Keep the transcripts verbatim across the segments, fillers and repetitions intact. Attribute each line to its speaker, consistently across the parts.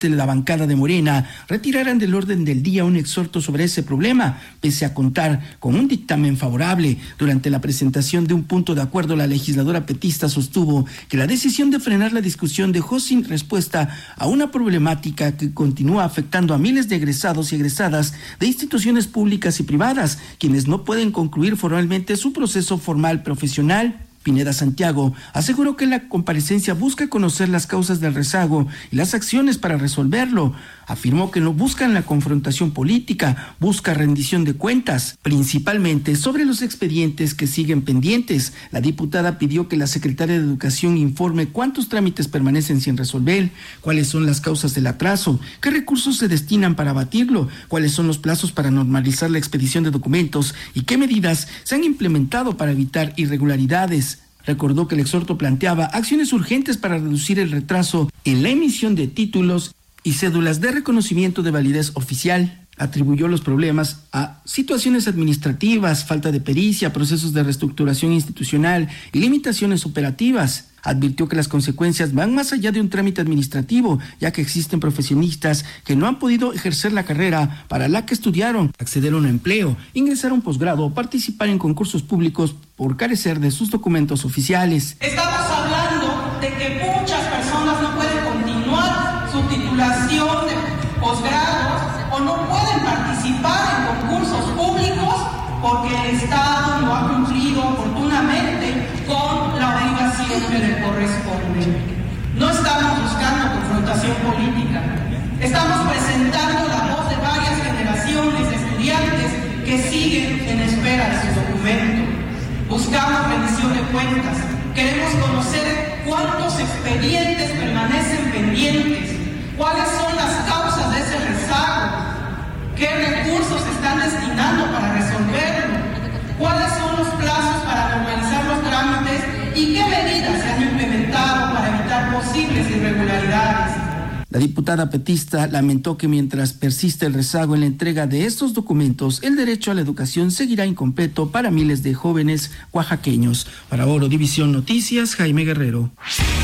Speaker 1: de la bancada de Morena retiraran del orden del día un exhorto sobre ese problema, pese a contar con un dictamen favorable. Durante la presentación de un punto de acuerdo, la legisladora petista sostuvo que la decisión de frenar la discusión dejó sin respuesta a una problemática que continúa afectando a miles de egresados y egresadas de instituciones públicas y privadas, quienes no pueden concluir formalmente su proceso formal profesional. Pineda Santiago aseguró que la comparecencia busca conocer las causas del rezago y las acciones para resolverlo. Afirmó que no buscan la confrontación política, busca rendición de cuentas, principalmente sobre los expedientes que siguen pendientes. La diputada pidió que la secretaria de Educación informe cuántos trámites permanecen sin resolver, cuáles son las causas del atraso, qué recursos se destinan para abatirlo, cuáles son los plazos para normalizar la expedición de documentos y qué medidas se han implementado para evitar irregularidades. Recordó que el exhorto planteaba acciones urgentes para reducir el retraso en la emisión de títulos y cédulas de reconocimiento de validez oficial. Atribuyó los problemas a situaciones administrativas, falta de pericia, procesos de reestructuración institucional y limitaciones operativas. Advirtió que las consecuencias van más allá de un trámite administrativo, ya que existen profesionistas que no han podido ejercer la carrera para la que estudiaron, acceder a un empleo, ingresar a un posgrado o participar en concursos públicos por carecer de sus documentos oficiales.
Speaker 2: Estamos hablando de que muchas personas no pueden continuar su titulación de posgrados o no pueden participar en concursos públicos porque el Estado no ha cumplido oportunamente con la obligación que le corresponde. No estamos buscando confrontación política, estamos presentando la voz de varias generaciones de estudiantes que siguen en espera de su documento. Buscamos rendición de cuentas, queremos conocer cuántos expedientes permanecen pendientes, cuáles son las causas de ese rezago, qué recursos se están destinando para resolverlo, cuáles son los plazos para normalizar los trámites y qué medidas se han implementado para evitar posibles irregularidades.
Speaker 1: La diputada petista lamentó que mientras persiste el rezago en la entrega de estos documentos, el derecho a la educación seguirá incompleto para miles de jóvenes oaxaqueños. Para Oro División Noticias, Jaime Guerrero.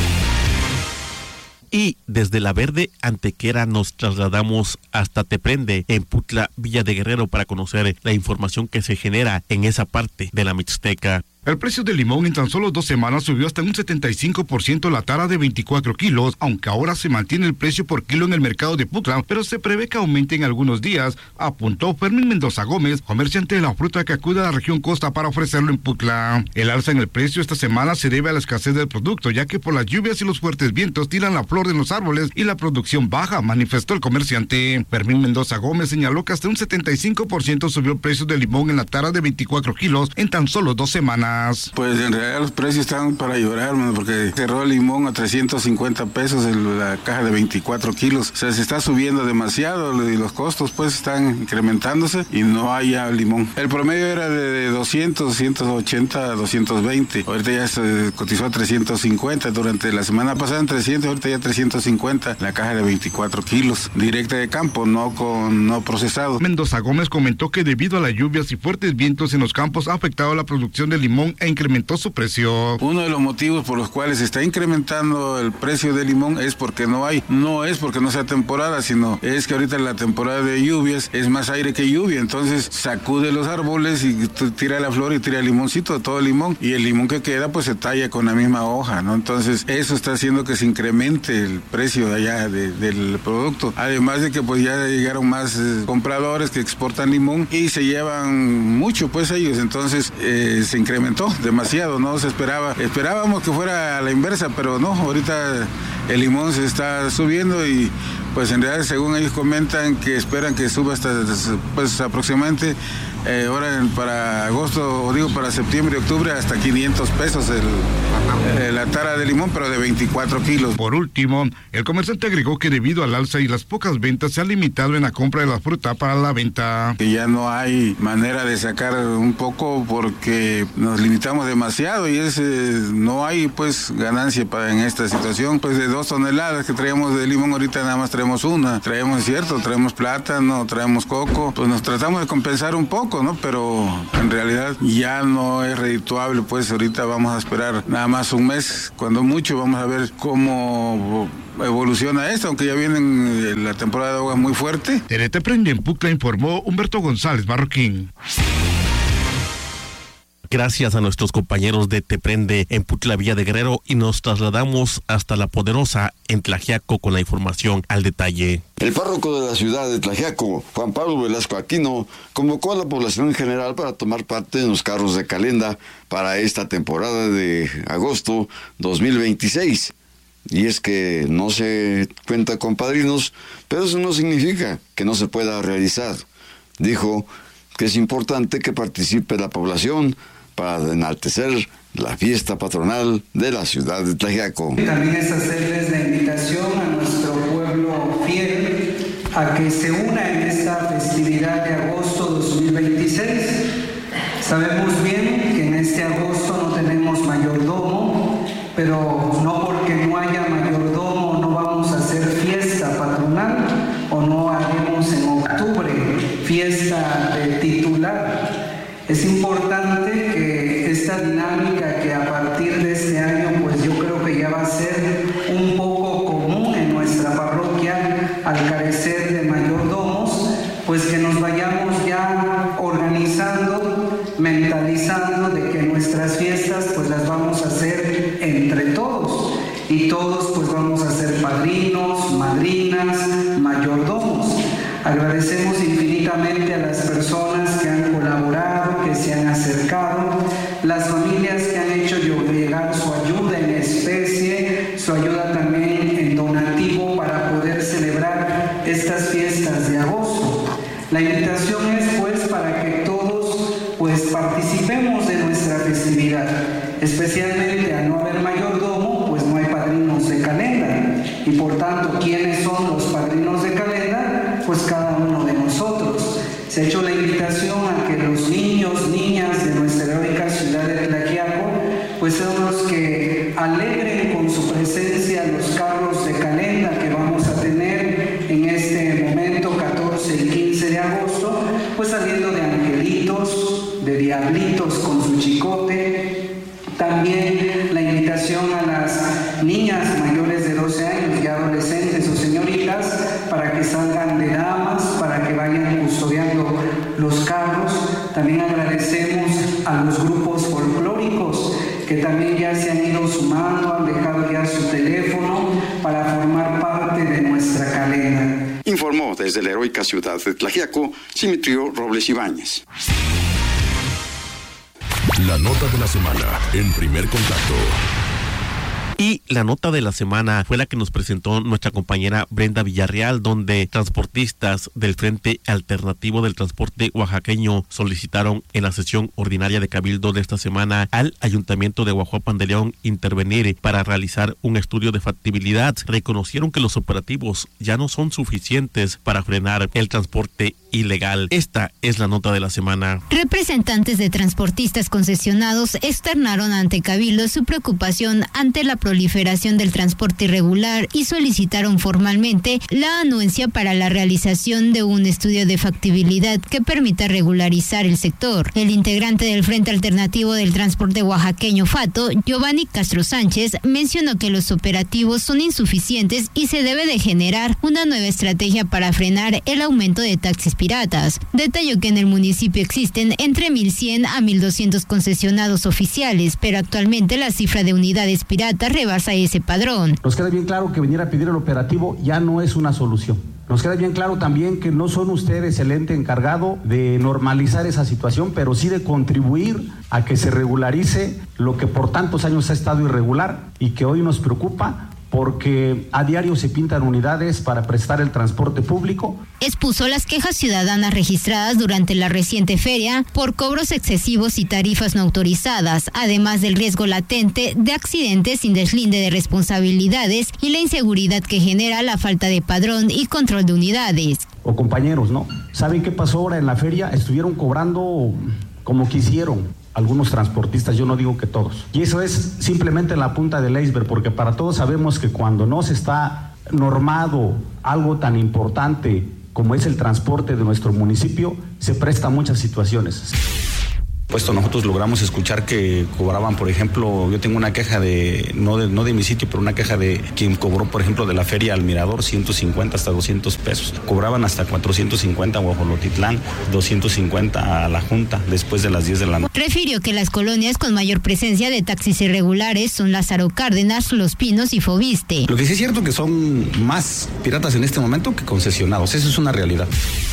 Speaker 3: Y desde La Verde, Antequera, nos trasladamos hasta Teprende, en Putla, Villa de Guerrero, para conocer la información que se genera en esa parte de la Mixteca.
Speaker 4: El precio del limón en tan solo dos semanas subió hasta un setenta y cinco por ciento la tara de veinticuatro kilos, aunque ahora se mantiene el precio por kilo en el mercado de Putla, pero se prevé que aumente en algunos días, apuntó Fermín Mendoza Gómez, comerciante de la fruta que acude a la región Costa para ofrecerlo en Putla. El alza en el precio esta semana se debe a la escasez del producto, ya que por las lluvias y los fuertes vientos tiran la flor de los árboles y la producción baja, manifestó el comerciante. Fermín Mendoza Gómez señaló que hasta un setenta y cinco por ciento subió el precio del limón en la tara de veinticuatro kilos en tan solo dos semanas.
Speaker 5: Pues en realidad los precios están para llorar, man, porque cerró el limón a trescientos cincuenta pesos en la caja de veinticuatro kilos. O sea, se está subiendo demasiado y los costos pues están incrementándose y no hay ya limón. El promedio era de doscientos, ciento ochenta, doscientos veinte. Ahorita ya se cotizó a trescientos cincuenta. Durante la semana pasada en trescientos, ahorita ya trescientos cincuenta. La caja de veinticuatro kilos. Directa de campo, no con no procesado.
Speaker 4: Mendoza Gómez comentó que debido a las lluvias y fuertes vientos en los campos ha afectado la producción de limón e incrementó su precio.
Speaker 5: Uno de los motivos por los cuales se está incrementando el precio del limón es porque no hay, no es porque no sea temporada, sino es que ahorita en la temporada de lluvias es más aire que lluvia, entonces sacude los árboles y tira la flor y tira el limoncito, todo el limón, y el limón que queda pues se talla con la misma hoja, ¿no? Entonces eso está haciendo que se incremente el precio de allá de, del producto, además de que pues ya llegaron más eh, compradores que exportan limón y se llevan mucho pues ellos, entonces eh, se incrementó demasiado, no se esperaba, esperábamos que fuera a la inversa, pero no, ahorita el limón se está subiendo y pues en realidad según ellos comentan que esperan que suba hasta pues aproximadamente eh, ahora para agosto, o digo para septiembre, octubre, hasta quinientos pesos el, eh, la tara de limón, pero de veinticuatro kilos.
Speaker 4: Por último, el comerciante agregó que debido al alza y las pocas ventas se ha limitado en la compra de la fruta para la venta.
Speaker 5: Que ya no hay manera de sacar un poco porque nos limitamos demasiado y es, eh, no hay pues ganancia para en esta situación, pues de dos toneladas que traíamos de limón, ahorita nada más traemos una. Traemos, es cierto, traemos plátano, traemos coco, pues nos tratamos de compensar un poco, ¿no? Pero en realidad ya no es redituable, pues ahorita vamos a esperar nada más un mes, cuando mucho vamos a ver cómo evoluciona esto, aunque ya viene la temporada de agua muy fuerte.
Speaker 4: T N T Prende en Pucla, informó Humberto González Marroquín.
Speaker 3: Gracias a nuestros compañeros de Te Prende en Pucla, Villa de Guerrero, y nos trasladamos hasta La Poderosa en Tlaxiaco con la información al detalle.
Speaker 6: El párroco de la ciudad de Tlaxiaco, Juan Pablo Velasco Aquino, convocó a la población en general para tomar parte en los carros de Calenda para esta temporada de agosto dos mil veintiséis. Y es que no se cuenta con padrinos, pero eso no significa que no se pueda realizar. Dijo que es importante que participe la población para enaltecer la fiesta patronal de la ciudad de Tlaxiaco.
Speaker 7: También es hacerles la invitación a nuestro pueblo fiel a que se una en esta festividad de agosto dos mil veintiséis. Sabemos bien que en este agosto no tenemos mayordomo, pero no porque no haya mayordomo no vamos a hacer fiesta patronal o no haremos en octubre fiesta de titular. Es importante que esta dinámica que a partir de este año, pues yo creo que ya va a ser un poco común en nuestra parroquia, al carecer de mayordomos, pues que nos vayamos ya organizando, mentalizando de que nuestras fiestas pues las vamos a hacer entre todos, y todos pues vamos a ser padrinos, madrinas, mayordomos. Agradecemos infinitamente a las personas que han colaborado, que se han acercado, las familias que han hecho llegar su ayuda en especie, su ayuda también en donativo para poder celebrar estas fiestas de agosto. La invitación es pues para que todos pues participemos de nuestra festividad, especialmente al no haber mayordomo, pues no hay padrinos de Calenda, y por tanto, ¿quiénes son los padrinos de Calenda? Pues cada uno de nosotros. Se ha hecho la invitación a que los niños, niñas de nuestra heroica ciudad de Tlaxiaco, pues son los que alegren con su presencia los carros de Calenda que vamos a tener en este momento, catorce y quince de agosto, pues saliendo de angelitos, de diablitos con su chicote. También la invitación a las niñas mayores de doce años y adolescentes o señoritas para que salgan de damas, para que vayan custodiando los carros. También agradecemos a los grupos folclóricos que también ya se han ido sumando, han dejado ya su teléfono para formar parte de nuestra Calenda.
Speaker 6: Informó desde la heroica ciudad de Tlaxiaco, Simitrio Robles Ibáñez.
Speaker 8: La nota de la semana en Primer Contacto.
Speaker 3: Y la nota de la semana fue la que nos presentó nuestra compañera Brenda Villarreal, donde transportistas del Frente Alternativo del Transporte Oaxaqueño solicitaron en la sesión ordinaria de Cabildo de esta semana al Ayuntamiento de Guajuapan de León intervenir para realizar un estudio de factibilidad. Reconocieron que los operativos ya no son suficientes para frenar el transporte ilegal. Esta es la nota de la semana.
Speaker 9: Representantes de transportistas concesionados externaron ante Cabildo su preocupación ante la proliferación del transporte irregular y solicitaron formalmente la anuencia para la realización de un estudio de factibilidad que permita regularizar el sector. El integrante del Frente Alternativo del Transporte Oaxaqueño FATO, Giovanni Castro Sánchez, mencionó que los operativos son insuficientes y se debe de generar una nueva estrategia para frenar el aumento de taxis piratas. Detalló que en el municipio existen entre mil cien a mil doscientos concesionados oficiales, pero actualmente la cifra de unidades piratas rebasa ese padrón.
Speaker 10: Nos queda bien claro que venir a pedir el operativo ya no es una solución. Nos queda bien claro también que no son ustedes el ente encargado de normalizar esa situación, pero sí de contribuir a que se regularice lo que por tantos años ha estado irregular y que hoy nos preocupa, porque a diario se pintan unidades para prestar el transporte público.
Speaker 9: Expuso las quejas ciudadanas registradas durante la reciente feria por cobros excesivos y tarifas no autorizadas, además del riesgo latente de accidentes sin deslinde de responsabilidades y la inseguridad que genera la falta de padrón y control de unidades.
Speaker 10: O compañeros, ¿no? ¿Saben qué pasó ahora en la feria? Estuvieron cobrando como quisieron. algunos transportistas, yo no digo que todos. Y eso es simplemente la punta del iceberg, porque para todos sabemos que cuando no se está normado algo tan importante como es el transporte de nuestro municipio, se presta a muchas situaciones.
Speaker 11: Puesto nosotros logramos escuchar que cobraban, por ejemplo, yo tengo una queja de no, de, no de mi sitio, pero una queja de quien cobró, por ejemplo, de la feria al Mirador, ciento cincuenta hasta doscientos pesos. Cobraban hasta cuatrocientos cincuenta a Guajolotitlán, doscientos cincuenta a la Junta, después de las diez de la noche.
Speaker 9: Refirió que las colonias con mayor presencia de taxis irregulares son Lázaro Cárdenas, Los Pinos y Fobiste.
Speaker 11: Lo que sí es cierto que son más piratas en este momento que concesionados, eso es una realidad.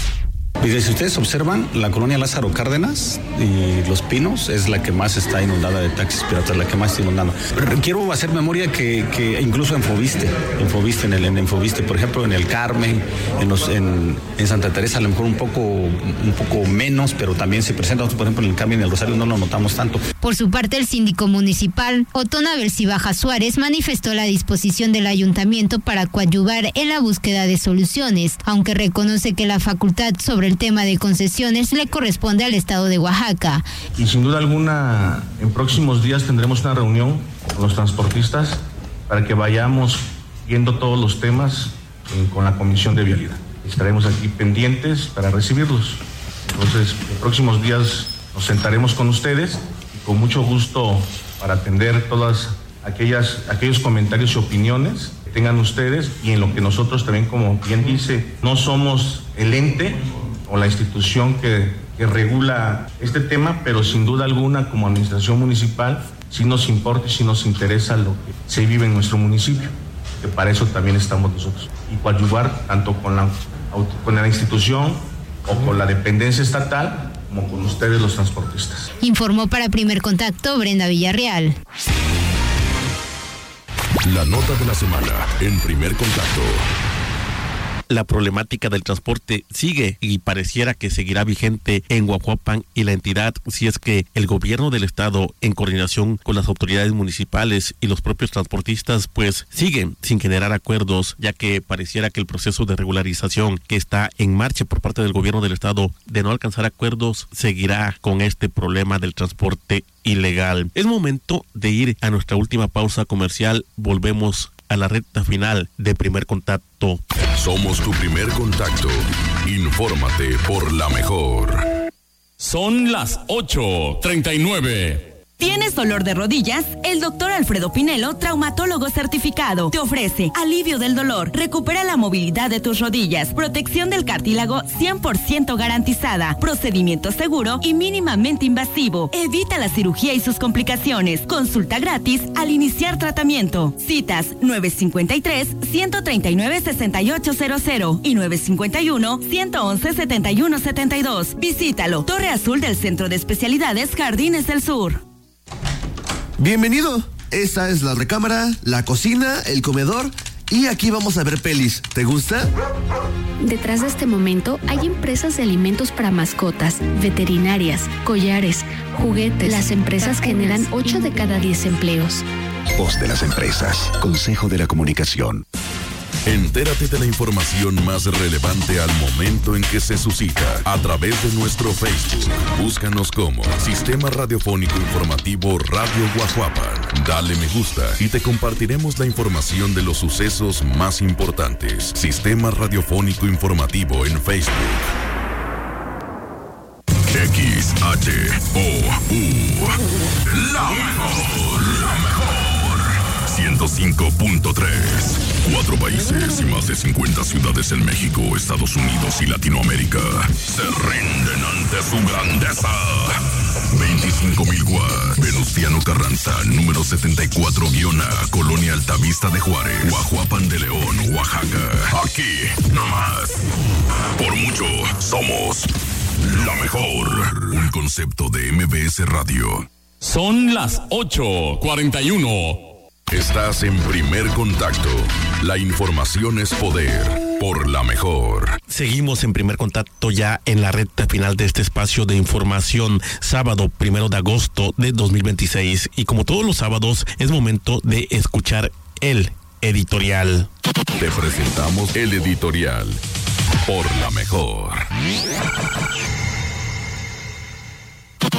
Speaker 11: Y si ustedes observan, la colonia Lázaro Cárdenas y Los Pinos es la que más está inundada de taxis piratas, la que más está inundada. Quiero hacer memoria que, que incluso en Fobiste, en Fobiste, en el en Fobiste, por ejemplo, en el Carmen, en, los, en, en Santa Teresa, a lo mejor un poco, un poco menos, pero también se presenta, por ejemplo, en el Carmen y en el Rosario no lo notamos tanto.
Speaker 9: Por su parte, el síndico municipal, Otón Abel Cibaja Suárez, manifestó la disposición del ayuntamiento para coadyuvar en la búsqueda de soluciones, aunque reconoce que la facultad sobre el tema de concesiones le corresponde al estado de Oaxaca.
Speaker 12: Y sin duda alguna, en próximos días tendremos una reunión con los transportistas para que vayamos viendo todos los temas eh, con la Comisión de Vialidad. Estaremos aquí pendientes para recibirlos. Entonces, en próximos días nos sentaremos con ustedes y con mucho gusto para atender todas aquellas, aquellos comentarios y opiniones que tengan ustedes, y en lo que nosotros también, como bien dice, no somos el ente o la institución que, que regula este tema, pero sin duda alguna como administración municipal sí nos importa y sí nos interesa lo que se vive en nuestro municipio, que para eso también estamos nosotros, y coadyuvar tanto con la, con la institución o con la dependencia estatal como con ustedes los transportistas.
Speaker 9: Informó para Primer Contacto Brenda Villarreal.
Speaker 8: La nota de la semana en Primer Contacto.
Speaker 3: La problemática del transporte sigue y pareciera que seguirá vigente en Guajuapan y la entidad si es que el gobierno del estado, en coordinación con las autoridades municipales y los propios transportistas, pues siguen sin generar acuerdos, ya que pareciera que el proceso de regularización que está en marcha por parte del gobierno del estado de no alcanzar acuerdos seguirá con este problema del transporte ilegal. Es momento de ir a nuestra última pausa comercial. Volvemos a la recta final de Primer Contacto.
Speaker 8: Somos tu primer contacto. Infórmate por la mejor.
Speaker 13: Son las ocho treinta y nueve.
Speaker 14: ¿Tienes dolor de rodillas? El doctor Alfredo Pinelo, traumatólogo certificado, te ofrece alivio del dolor, recupera la movilidad de tus rodillas, protección del cartílago cien por ciento garantizada, procedimiento seguro y mínimamente invasivo, evita la cirugía y sus complicaciones, consulta gratis al iniciar tratamiento. Citas nueve cinco tres, uno tres nueve, seis ocho cero cero y nueve cinco uno, uno uno uno, siete uno siete dos. Visítalo, Torre Azul del Centro de Especialidades Jardines del Sur.
Speaker 15: Bienvenido, esta es la recámara, la cocina, el comedor y aquí vamos a ver pelis. ¿Te gusta?
Speaker 16: Detrás de este momento hay empresas de alimentos para mascotas, veterinarias, collares, juguetes. Las empresas generan ocho de cada diez empleos.
Speaker 17: Voz de las empresas, Consejo de la Comunicación.
Speaker 8: Entérate de la información más relevante al momento en que se suscita a través de nuestro Facebook. Búscanos como Sistema Radiofónico Informativo Radio Guajuapan. Dale me gusta y te compartiremos la información de los sucesos más importantes. Sistema Radiofónico Informativo en Facebook. X H O U. La mejor, la mejor. ciento cinco punto tres. Cuatro países y más de cincuenta ciudades en México, Estados Unidos y Latinoamérica se rinden ante su grandeza. veinticinco mil watts. Venustiano Carranza, número setenta y cuatro A, Colonia Altavista de Juárez, Guajuapan de León, Oaxaca. Aquí, nomás. Por mucho, somos la mejor. Un concepto de M B S Radio.
Speaker 13: Son las ocho cuarenta y uno.
Speaker 8: Estás en Primer Contacto. La información es poder. Por la mejor.
Speaker 3: Seguimos en Primer Contacto ya en la recta final de este espacio de información. Sábado primero de agosto de dos mil veintiséis. Y como todos los sábados, es momento de escuchar el editorial.
Speaker 8: Te presentamos el editorial. Por la mejor. Te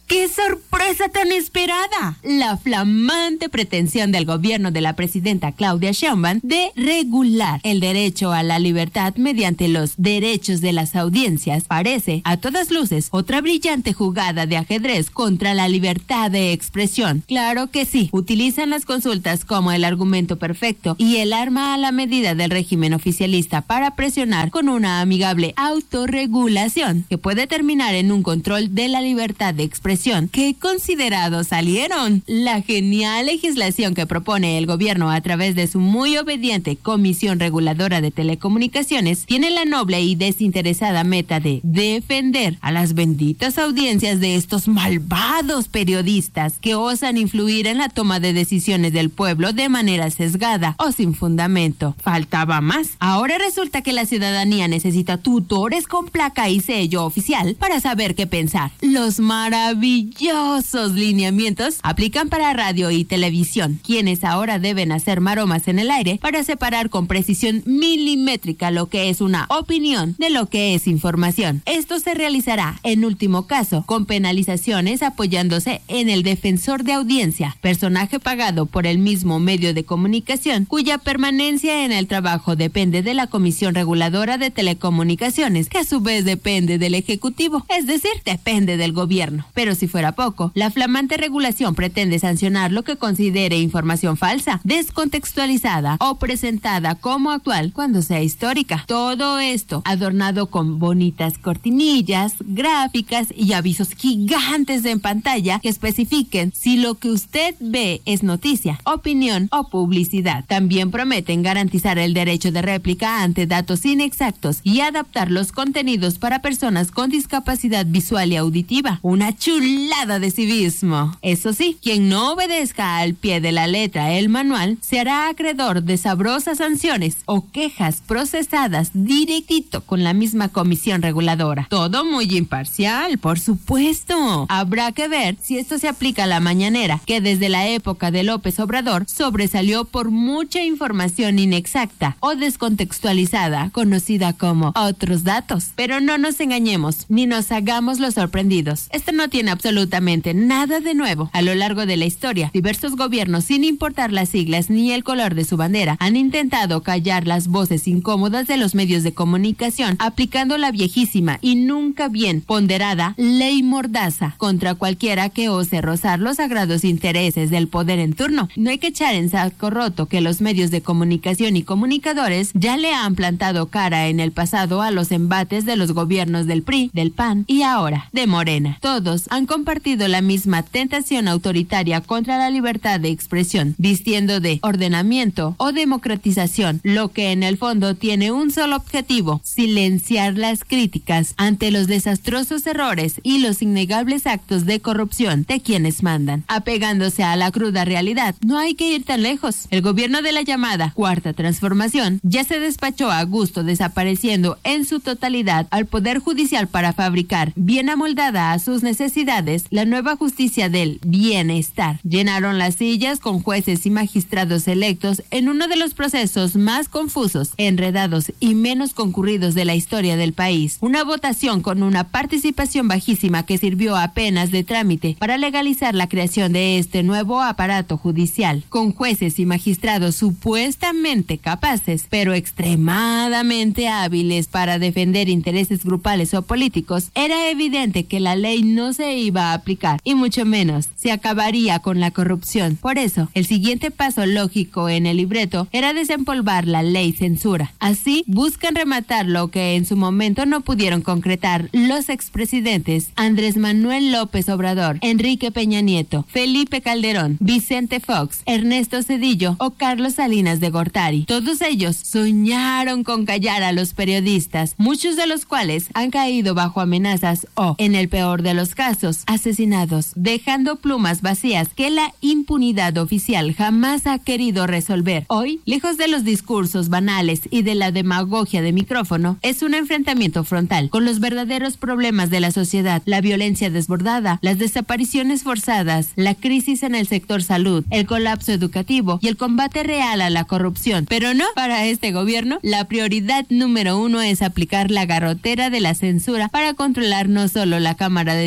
Speaker 18: ¡Qué sorpresa tan esperada! La flamante pretensión del gobierno de la presidenta Claudia Sheinbaum de regular el derecho a la libertad mediante los derechos de las audiencias parece, a todas luces, otra brillante jugada de ajedrez contra la libertad de expresión. Claro que sí, utilizan las consultas como el argumento perfecto y el arma a la medida del régimen oficialista para presionar con una amigable autorregulación que puede terminar en un control de la libertad de expresión. ¿Qué considerados salieron? La genial legislación que propone el gobierno a través de su muy obediente Comisión Reguladora de Telecomunicaciones tiene la noble y desinteresada meta de defender a las benditas audiencias de estos malvados periodistas que osan influir en la toma de decisiones del pueblo de manera sesgada o sin fundamento. Faltaba más. Ahora resulta que la ciudadanía necesita tutores con placa y sello oficial para saber qué pensar. Los maravillosos Maravillosos lineamientos aplican para radio y televisión, quienes ahora deben hacer maromas en el aire para separar con precisión milimétrica lo que es una opinión de lo que es información. Esto se realizará, en último caso, con penalizaciones apoyándose en el defensor de audiencia, personaje pagado por el mismo medio de comunicación, cuya permanencia en el trabajo depende de la Comisión Reguladora de Telecomunicaciones, que a su vez depende del Ejecutivo, es decir, depende del gobierno. Pero si fuera poco, la flamante regulación pretende sancionar lo que considere información falsa, descontextualizada o presentada como actual cuando sea histórica. Todo esto adornado con bonitas cortinillas, gráficas y avisos gigantes en pantalla que especifiquen si lo que usted ve es noticia, opinión o publicidad. También prometen garantizar el derecho de réplica ante datos inexactos y adaptar los contenidos para personas con discapacidad visual y auditiva. Una chulada de civismo. Eso sí, quien no obedezca al pie de la letra el manual se hará acreedor de sabrosas sanciones o quejas procesadas directito con la misma comisión reguladora. Todo muy imparcial, por supuesto. Habrá que ver si esto se aplica a la mañanera, que desde la época de López Obrador sobresalió por mucha información inexacta o descontextualizada, conocida como otros datos. Pero no nos engañemos, ni nos hagamos los sorprendidos. Esto no tiene absolutamente nada de nuevo. A lo largo de la historia, diversos gobiernos, sin importar las siglas ni el color de su bandera, han intentado callar las voces incómodas de los medios de comunicación, aplicando la viejísima y nunca bien ponderada ley mordaza contra cualquiera que ose rozar los sagrados intereses del poder en turno. No hay que echar en saco roto que los medios de comunicación y comunicadores ya le han plantado cara en el pasado a los embates de los gobiernos del P R I, del P A N y ahora de Morena. Todos han compartido la misma tentación autoritaria contra la libertad de expresión, vistiendo de ordenamiento o democratización, lo que en el fondo tiene un solo objetivo: silenciar las críticas ante los desastrosos errores y los innegables actos de corrupción de quienes mandan. Apegándose a la cruda realidad, no hay que ir tan lejos. El gobierno de la llamada Cuarta Transformación ya se despachó a gusto, desapareciendo en su totalidad al Poder Judicial para fabricar, bien amoldada a sus necesidades, la nueva justicia del bienestar. Llenaron las sillas con jueces y magistrados electos en uno de los procesos más confusos, enredados y menos concurridos de la historia del país. Una votación con una participación bajísima que sirvió apenas de trámite para legalizar la creación de este nuevo aparato judicial, con jueces y magistrados supuestamente capaces, pero extremadamente hábiles para defender intereses grupales o políticos. Era evidente que la ley no se iba a aplicar, y mucho menos se acabaría con la corrupción. Por eso, el siguiente paso lógico en el libreto era desempolvar la ley censura. Así, buscan rematar lo que en su momento no pudieron concretar los expresidentes Andrés Manuel López Obrador, Enrique Peña Nieto, Felipe Calderón, Vicente Fox, Ernesto Zedillo o Carlos Salinas de Gortari. Todos ellos soñaron con callar a los periodistas, muchos de los cuales han caído bajo amenazas o, en el peor de los casos, asesinados, dejando plumas vacías que la impunidad oficial jamás ha querido resolver. Hoy, lejos de los discursos banales y de la demagogia de micrófono, es un enfrentamiento frontal con los verdaderos problemas de la sociedad: la violencia desbordada, las desapariciones forzadas, la crisis en el sector salud, el colapso educativo y el combate real a la corrupción. Pero no, para este gobierno, la prioridad número uno es aplicar la garrotera de la censura para controlar no solo la Cámara de Diputados,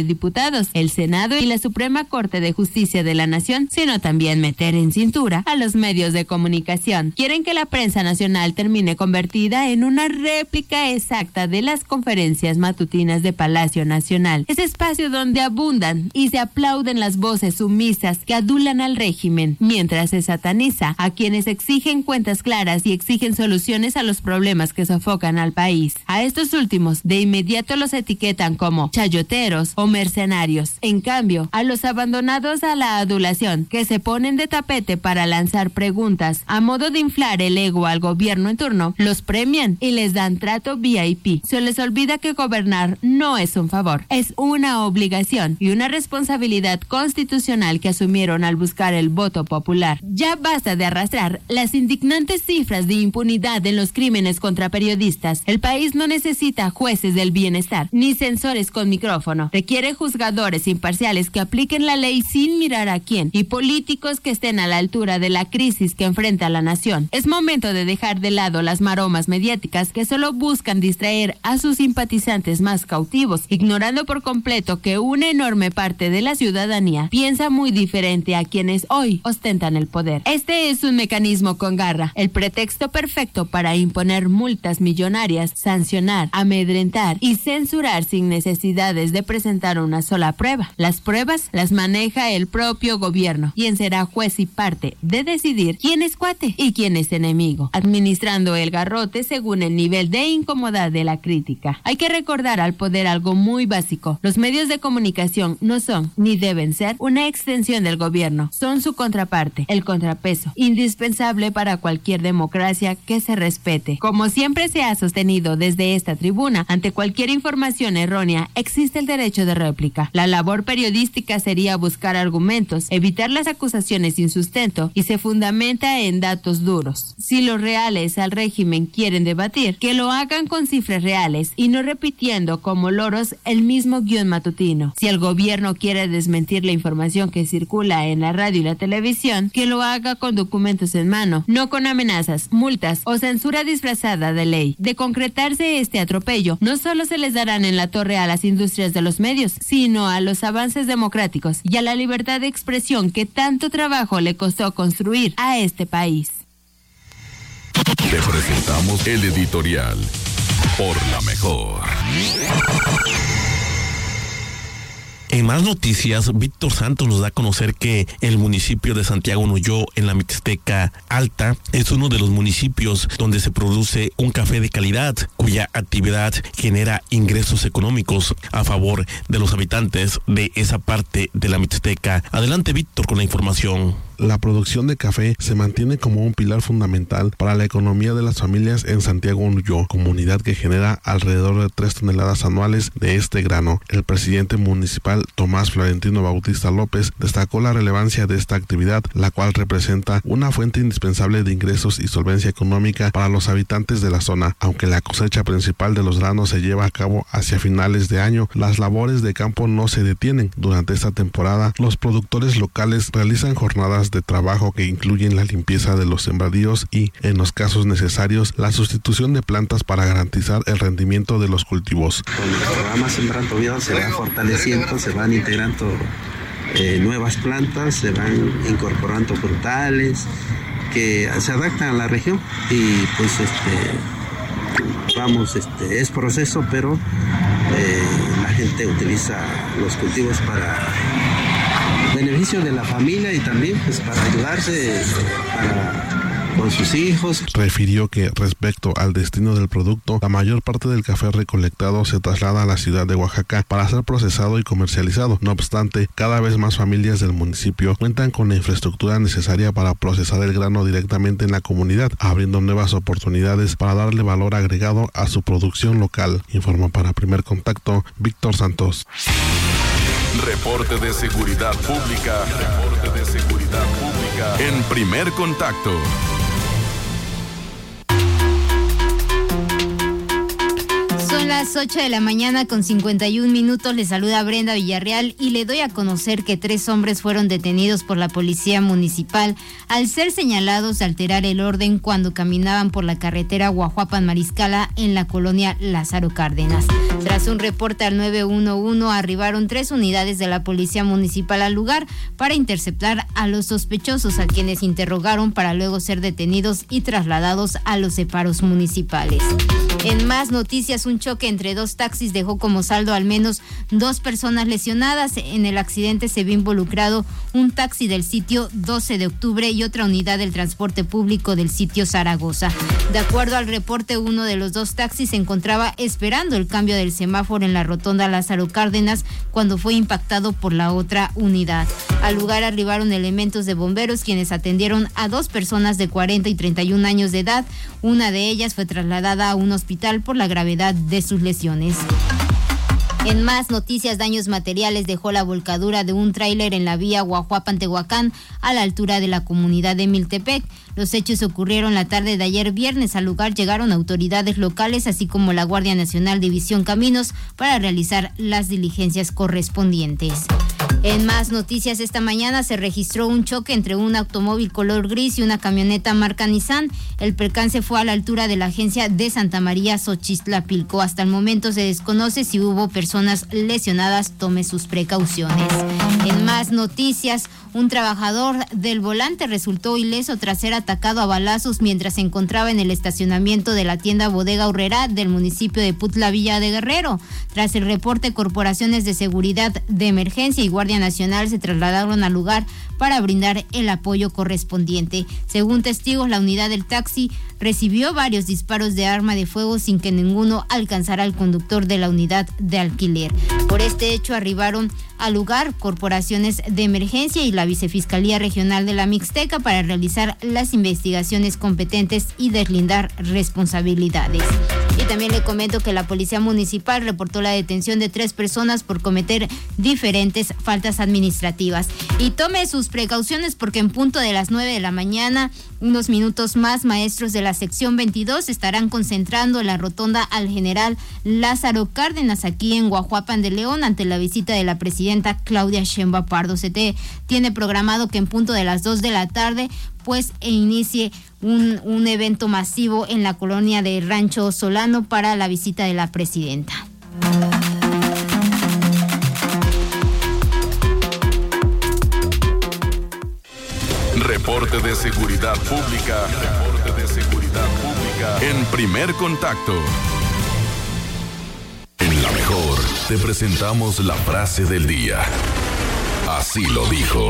Speaker 18: Diputados, el Senado y la Suprema Corte de Justicia de la Nación, sino también meter en cintura a los medios de comunicación. Quieren que la prensa nacional termine convertida en una réplica exacta de las conferencias matutinas de Palacio Nacional, ese espacio donde abundan y se aplauden las voces sumisas que adulan al régimen, mientras se sataniza a quienes exigen cuentas claras y exigen soluciones a los problemas que sofocan al país. A estos últimos, de inmediato los etiquetan como chayoteros o mercenarios. En cambio, a los abandonados a la adulación, que se ponen de tapete para lanzar preguntas a modo de inflar el ego al gobierno en turno, los premian y les dan trato V I P. Se les olvida que gobernar no es un favor, es una obligación y una responsabilidad constitucional que asumieron al buscar el voto popular. Ya basta de arrastrar las indignantes cifras de impunidad en los crímenes contra periodistas. El país no necesita jueces del bienestar ni censores con micrófono. Requiere juzgadores imparciales que apliquen la ley sin mirar a quién y políticos que estén a la altura de la crisis que enfrenta la nación. Es momento de dejar de lado las maromas mediáticas que solo buscan distraer a sus simpatizantes más cautivos, ignorando por completo que una enorme parte de la ciudadanía piensa muy diferente a quienes hoy ostentan el poder. Este es un mecanismo con garra, el pretexto perfecto para imponer multas millonarias, sancionar, amedrentar y censurar sin necesidades de presentar una sola prueba. Las pruebas las maneja el propio gobierno, quien será juez y parte de decidir quién es cuate y quién es enemigo, administrando el garrote según el nivel de incomodidad de la crítica. Hay que recordar al poder algo muy básico: los medios de comunicación no son ni deben ser una extensión del gobierno, son su contraparte, el contrapeso, indispensable para cualquier democracia que se respete. Como siempre se ha sostenido desde esta tribuna, ante cualquier información errónea existe el derecho de réplica. La labor periodística sería buscar argumentos, evitar las acusaciones sin sustento y se fundamenta en datos duros. Si los reales al régimen quieren debatir, que lo hagan con cifras reales y no repitiendo como loros el mismo guión matutino. Si el gobierno quiere desmentir la información que circula en la radio y la televisión, que lo haga con documentos en mano, no con amenazas, multas o censura disfrazada de ley. De concretarse este atropello, no solo se les darán en la torre a las industrias de los medios, sino a los avances democráticos y a la libertad de expresión que tanto trabajo le costó construir a este país.
Speaker 8: Te presentamos el editorial por La Mejor.
Speaker 3: En más noticias, Víctor Santos nos da a conocer que el municipio de Santiago Nuyó, en la Mixteca Alta, es uno de los municipios donde se produce un café de calidad, cuya actividad genera ingresos económicos a favor de los habitantes de esa parte de la Mixteca. Adelante, Víctor, con la información.
Speaker 19: La producción de café se mantiene como un pilar fundamental para la economía de las familias en Santiago Nuyó, comunidad que genera alrededor de tres toneladas anuales de este grano. El presidente municipal, Tomás Florentino Bautista López, destacó la relevancia de esta actividad, la cual representa una fuente indispensable de ingresos y solvencia económica para los habitantes de la zona. Aunque la cosecha principal de los granos se lleva a cabo hacia finales de año, las labores de campo no se detienen. Durante esta temporada, los productores locales realizan jornadas de trabajo que incluyen la limpieza de los sembradíos y, en los casos necesarios, la sustitución de plantas para garantizar el rendimiento de los cultivos.
Speaker 20: Con el programa Sembrando Vida se va fortaleciendo, se van integrando eh, nuevas plantas, se van incorporando frutales que se adaptan a la región y pues este vamos, este es proceso, pero eh, la gente utiliza los cultivos para beneficio de la familia y también pues para ayudarse para, con sus hijos.
Speaker 19: Refirió que respecto al destino del producto, la mayor parte del café recolectado se traslada a la ciudad de Oaxaca para ser procesado y comercializado. No obstante, cada vez más familias del municipio cuentan con la infraestructura necesaria para procesar el grano directamente en la comunidad, abriendo nuevas oportunidades para darle valor agregado a su producción local. Informa para Primer Contacto, Víctor Santos.
Speaker 8: Reporte de seguridad pública. Reporte de seguridad pública en Primer Contacto.
Speaker 9: Son las las ocho de la mañana con cincuenta y un minutos, le saluda Brenda Villarreal y le doy a conocer que tres hombres fueron detenidos por la policía municipal al ser señalados de alterar el orden cuando caminaban por la carretera Guajuapan-Mariscala en la colonia Lázaro Cárdenas. Tras un reporte al nueve uno uno, arribaron tres unidades de la policía municipal al lugar para interceptar a los sospechosos, a quienes interrogaron para luego ser detenidos y trasladados a los separos municipales. En más noticias, un choque entre dos taxis dejó como saldo al menos dos personas lesionadas. En el accidente se vio involucrado un taxi del sitio doce de octubre y otra unidad del transporte público del sitio Zaragoza. De acuerdo al reporte, uno de los dos taxis se encontraba esperando el cambio del semáforo en la rotonda Lázaro Cárdenas cuando fue impactado por la otra unidad. Al lugar arribaron elementos de bomberos, quienes atendieron a dos personas de cuarenta y treinta y un años de edad. Una de ellas fue trasladada a un hospital por la gravedad de sus lesiones. En más noticias, daños materiales dejó la volcadura de un tráiler en la vía Guajuapan-Tehuacán a la altura de la comunidad de Miltepec. Los hechos ocurrieron la tarde de ayer viernes. Al lugar llegaron autoridades locales, así como la Guardia Nacional División Caminos, para realizar las diligencias correspondientes. En más noticias, esta mañana se registró un choque entre un automóvil color gris y una camioneta marca Nissan. El percance fue a la altura de la agencia de Santa María Xochitlapilco. Hasta el momento se desconoce si hubo personas lesionadas. Tome sus precauciones. En más noticias, un trabajador del volante resultó ileso tras ser atacado a balazos mientras se encontraba en el estacionamiento de la tienda Bodega Urrera del municipio de Putla Villa de Guerrero. Tras el reporte, corporaciones de seguridad de emergencia y Guardia Nacional se trasladaron al lugar para brindar el apoyo correspondiente. Según testigos, la unidad del taxi recibió varios disparos de arma de fuego sin que ninguno alcanzara al conductor de la unidad de alquiler. Por este hecho arribaron al lugar corporaciones de emergencia y la Vicefiscalía Regional de la Mixteca para realizar las investigaciones competentes y deslindar responsabilidades. Y también le comento que la Policía Municipal reportó la detención de tres personas por cometer diferentes faltas administrativas. Y tome sus precauciones porque en punto de las nueve de la mañana, unos minutos más, maestros de la sección veintidós estarán concentrando en la rotonda al general Lázaro Cárdenas aquí en Guajuapan de León ante la visita de la presidenta Claudia Sheinbaum Pardo. Se te, tiene programado que en punto de las dos de la tarde pues e inicie un, un evento masivo en la colonia de Rancho Solano para la visita de la presidenta.
Speaker 8: Reporte de seguridad pública. Reporte de seguridad pública. En Primer Contacto. En La Mejor te presentamos la frase del día. Así lo dijo.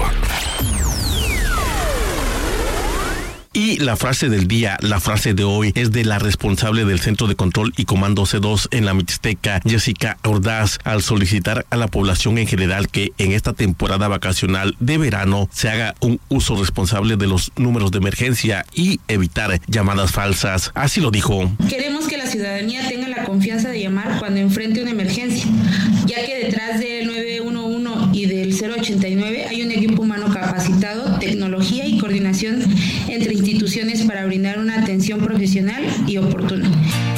Speaker 3: Y la frase del día, la frase de hoy, es de la responsable del Centro de Control y Comando C dos en la Mixteca, Jessica Ordaz, al solicitar a la población en general que en esta temporada vacacional de verano se haga un uso responsable de los números de emergencia y evitar llamadas falsas. Así lo dijo.
Speaker 21: Queremos que la ciudadanía tenga la confianza de llamar cuando enfrente una emergencia, ya que detrás del nueve uno uno y del cero ochenta y nueve hay un equipo humano capacitado, tecnología y coordinación entre instituciones para brindar una atención profesional y oportuna.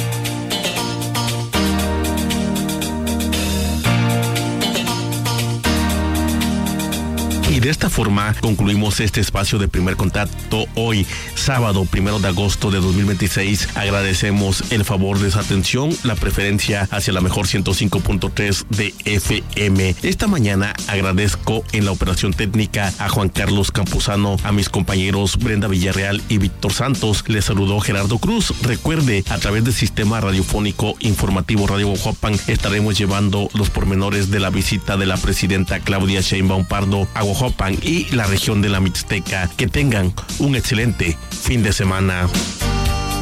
Speaker 3: Y de esta forma concluimos este espacio de Primer Contacto hoy, sábado primero de agosto de dos mil veintiséis. Agradecemos el favor de su atención, la preferencia hacia la mejor ciento cinco punto tres de F M. Esta mañana agradezco en la operación técnica a Juan Carlos Campuzano, a mis compañeros Brenda Villarreal y Víctor Santos. Les saludó Gerardo Cruz. Recuerde, a través del sistema radiofónico informativo Radio Guajuapan estaremos llevando los pormenores de la visita de la presidenta Claudia Sheinbaum Pardo a Guajuapan y la región de la Mixteca. Que tengan un excelente fin de semana.